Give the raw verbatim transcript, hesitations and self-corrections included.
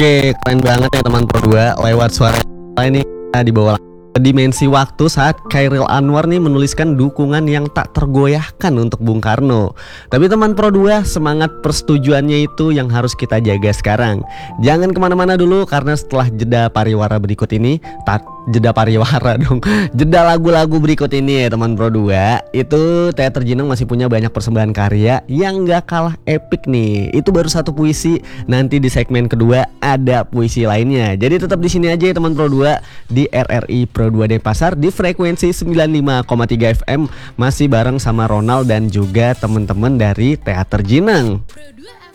Oke, keren banget ya teman Pro dua. Lewat suara ini di bawah dimensi waktu saat Chairil Anwar nih menuliskan dukungan yang tak tergoyahkan untuk Bung Karno. Tapi teman Pro dua, semangat persetujuannya itu yang harus kita jaga sekarang. Jangan kemana-mana dulu, karena setelah jeda pariwara berikut ini, tak jeda pariwara dong, jeda lagu-lagu berikut ini ya teman Pro dua, itu Teater Jinang masih punya banyak persembahan karya yang gak kalah epik nih. Itu baru satu puisi, nanti di segmen kedua ada puisi lainnya. Jadi tetap di sini aja ya teman Pro dua, di R R I Pro dua Denpasar di frekuensi sembilan puluh lima koma tiga F M, masih bareng sama Ronald dan juga teman-teman dari Teater Jinang. Pro dua